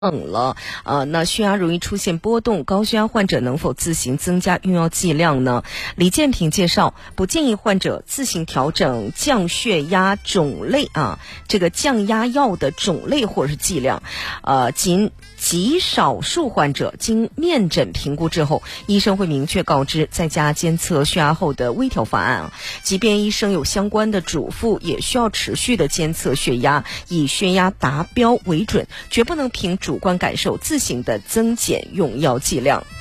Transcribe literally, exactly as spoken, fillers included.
冷了，呃，那血压容易出现波动，高血压患者能否自行增加用药剂量呢？李建平介绍，不建议患者自行调整降血压种类啊，这个降压药的种类或者是剂量，呃，仅极少数患者经面诊评估之后，医生会明确告知在家监测血压后的微调方案啊。即便医生有相关的嘱咐，也需要持续的监测血压，以血压达标为准，绝不能凭主观感受自行的增减用药剂量。